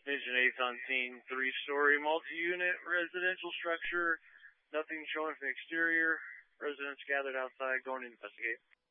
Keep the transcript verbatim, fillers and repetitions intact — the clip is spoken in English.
Agent eight on scene, three-story multi-unit residential structure. Nothing showing from the exterior. Residents gathered outside going to investigate.